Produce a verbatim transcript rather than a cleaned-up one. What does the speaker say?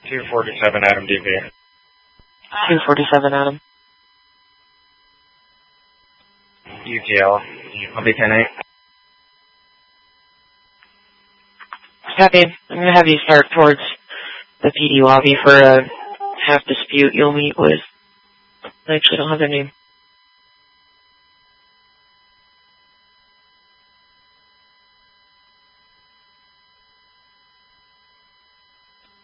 two forty-seven Adam D V. two forty-seven Adam. U T L. I'll be ten eight. Copy. I'm going to have you start towards the P D lobby for a half dispute you'll meet with. I actually don't have their name.